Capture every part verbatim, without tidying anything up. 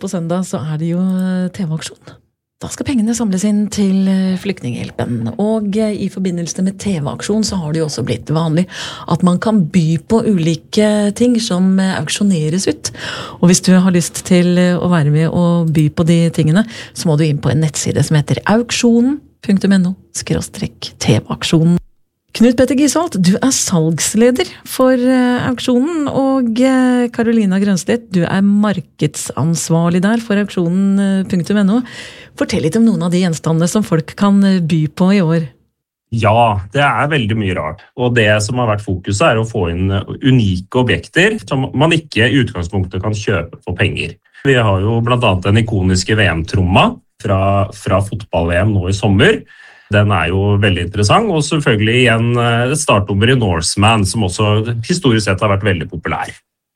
på søndag så er det jo T V-aksjon. Da skal pengene samles inn til flyktninghjelpen, og i forbindelse med T V-aksjon så har det jo også blitt vanlig at man kan by på ulike ting som auksjoneres ut. Og hvis du har lyst til å være med og by på de tingene, så må du inn på en nettside som heter auksjonen punktum no skråstrek T V-aksjonen. Knut Petter Gisholt, du er salgsleder for uh, auksjonen, og uh, Karolina Grønstedt, du er markedsansvarlig der for auksjonen punktum no. Fortell litt om noen av de gjenstandene som folk kan by på i år. Ja, det er veldig mye rart. Og det som har vært fokuset er å få inn unike objekter som man ikke i utgangspunktet kan kjøpe for penger. Vi har jo blant annet den ikoniske V M-tromma fra, fra fotball-V M nå i sommer. Den er jo veldig interessant, og selvfølgelig igjen et startnummer i Norseman, som også historisk sett har vært veldig populær.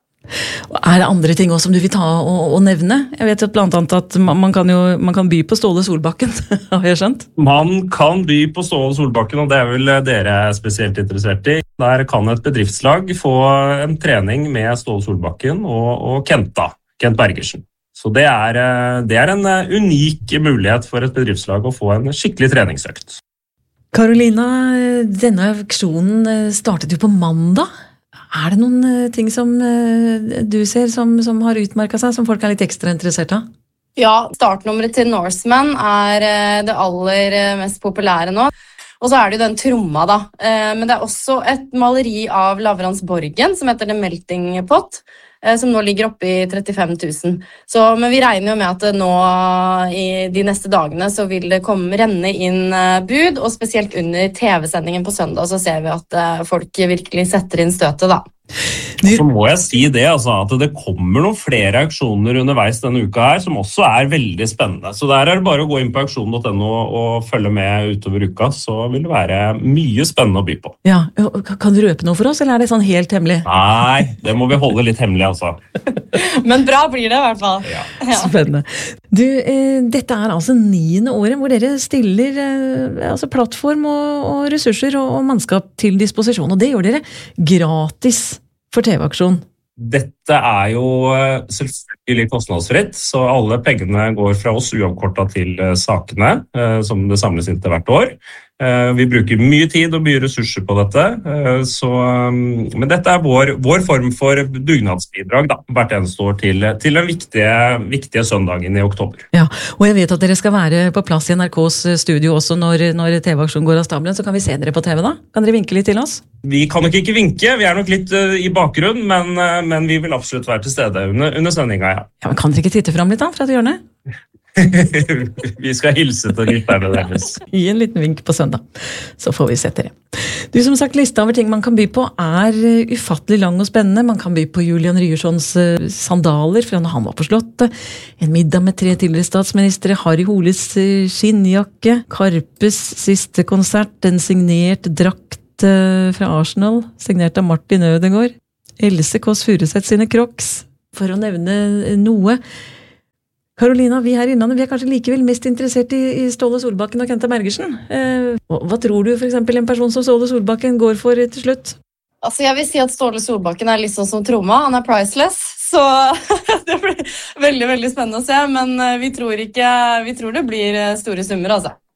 Er det andre ting også som du vil ta og, og nevne? Jeg vet blant annet at man kan, jo, man kan by på Ståle Solbakken, har jeg skjønt? Man kan by på Ståle Solbakken, og det er vel dere spesielt interessert i. Der kan et bedriftslag få en trening med Ståle Solbakken og, og Kenta, Kent Bergersen. Så det er, det er en unik mulighet for et bedriftslag å få en skikkelig treningsøkt. Karolina, denne auksjonen startet jo på mandag. Er det noen ting som du ser som, som har utmarket seg, som folk er litt ekstra interessert av? Ja, startnummeret til Norseman er det aller mest populære nå. Og så er det jo den tromma da. Men det er også et maleri av Lavrans Borgen som heter The Melting Pot, som nå ligger oppe i trettifem tusen. Så, men vi regner jo med at nå i de neste dagene så vil det komme renne inn bud, og spesielt under T V-sendingen på søndag så ser vi at folk virkelig setter inn støtet da. Så må jeg si det, altså, at det kommer noen flere auksjoner underveis denne uka her, som også er veldig spennende. Så der er det bare å gå inn på auksjon punktum no og følge med utover uka, så vil det være mye spennende å by på. Ja, kan du røpe noe for oss, eller er det sånn helt hemmelig? Nei, det må vi holde litt hemmelig, altså. Men bra blir det i hvert fall. Ja. Ja. Spennende. Du, eh, dette er altså niende året hvor dere stiller eh, altså plattform og, og ressurser og, og mannskap til disposisjon, og det gjør dere gratis for T V-aksjon. Dette er jo selvfølgelig kostnadsfritt, så alle pengene går fra oss uavkortet til sakene som det samles inn til hvert år. Vi bruker mye tid og mye ressurser på dette, så, men dette er vår, vår form for dugnadsbidrag da, hvert eneste år til, til den viktige, viktige søndagen i oktober. Ja, og jeg vet at dere skal være på plass i N R K's studio også når, når T V-aksjon går av stabelen, så kan vi se dere på T V da? Kan dere vinke litt til oss? Vi kan nok ikke vinke, vi er nok litt uh, i bakgrunn, men, uh, men vi vil absolutt være til stede under, under sendingen, ja. Ja, men kan dere ikke titte frem litt da, fra et hjørne? Vi skal hilse til lytterne deres. Gi en liten vink på søndag, så får vi sett dere. Du, som sagt, lista over ting man kan by på er ufattelig lang og spennende. Man kan by på Julian Ryerssons sandaler fra når han var på slottet, en middag med tre tidligere statsministre, Harry Holes skinnjakke, Karpes siste konsert, en signert drakt fra Arsenal, signert av Martin Ødegaard, Else Kåss Furuseth sine Crocs, for å nevne noe. Karolina, vi her innan, vi er kanskje likevel mest interessert i, i Ståle Solbakken og Kenta Bergersen. Eh, hva tror du for eksempel en person som Ståle Solbakken går for til slutt? Altså, jeg vil si at Ståle Solbakken er litt sånn som tromma, han er priceless, så det blir veldig, veldig spennende å se, men vi tror ikke, vi tror det blir store summer, altså.